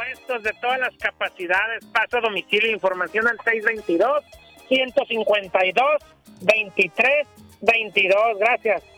puestos de todas las capacidades. Paso a domicilio, información al 622-152-2322. Gracias.